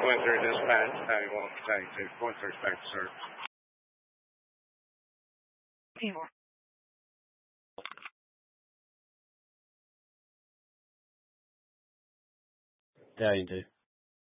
Going through dispatch. How you want to take to going through spec, sir. Yeah, you do.